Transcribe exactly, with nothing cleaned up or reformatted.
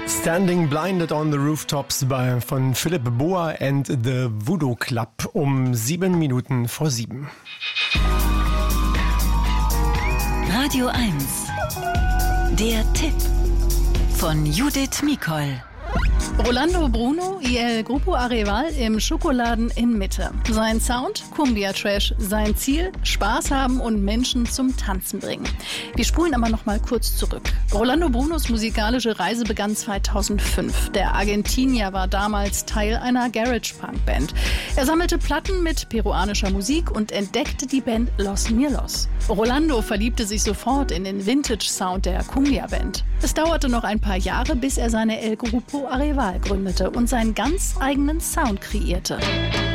Standing Blinded on the Rooftops bei, von Philipp Boa and the Voodoo Club um sieben Minuten vor sieben. Radio eins. Der Tipp von Judith Mikol. Rolando Bruno y el Grupo Areval im Schokoladen in Mitte. Sein Sound, Cumbia Trash. Sein Ziel, Spaß haben und Menschen zum Tanzen bringen. Wir spulen aber noch mal kurz zurück. Rolando Brunos musikalische Reise begann zweitausendfünf. Der Argentinier war damals Teil einer Garage-Punk-Band. Er sammelte Platten mit peruanischer Musik und entdeckte die Band Los Mirlos. Rolando verliebte sich sofort in den Vintage-Sound der Cumbia-Band. Es dauerte noch ein paar Jahre, bis er seine El Grupo Areval gründete und seinen ganz eigenen Sound kreierte.